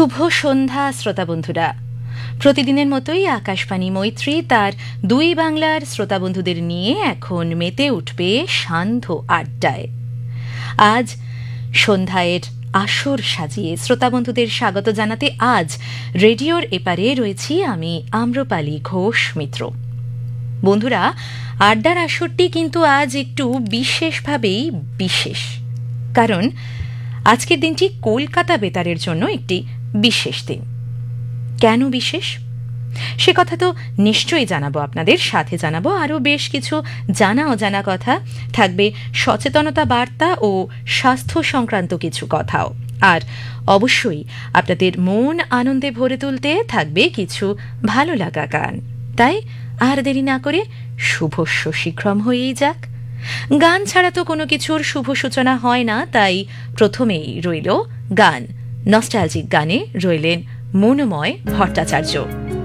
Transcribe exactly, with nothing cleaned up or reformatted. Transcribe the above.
শুভ সন্ধ্যা শ্রোতা বন্ধুরা। প্রতিদিনের মতোই আকাশবাণী মৈত্রী তার দুই বাংলার শ্রোতা বন্ধুদের নিয়ে এখন মেতে উঠবে সান্ধ্য আড্ডায়। আজ সন্ধ্যায়ের আসর সাজিয়ে শ্রোতা বন্ধুদের স্বাগত জানাতে আজ রেডিওর এপারে রয়েছি আমি আম্রপালি ঘোষ মিত্র। বন্ধুরা, আড্ডার আসরটি কিন্তু আজ একটু বিশেষভাবেই বিশেষ, কারণ আজকের দিনটি কলকাতা বেতারের জন্য একটি বিশেষ দিন। কেন বিশেষ সে কথা তো নিশ্চয়ই জানাবো, আপনাদের সাথে জানাবো আরও বেশ কিছু জানা অজানা কথা, থাকবে সচেতনতা বার্তা ও স্বাস্থ্য সংক্রান্ত কিছু কথাও, আর অবশ্যই আপনাদের মন আনন্দে ভরে তুলতে থাকবে কিছু ভালো লাগা গান। তাই আর দেরি না করে শুভস্য শীঘ্রম হয়েই যাক। গান ছাড়া তো কোনো কিছুর শুভ সূচনা হয় না, তাই প্রথমেই রইল গান। নস্টালজিক গানে রইলেন মনোময় ভট্টাচার্য।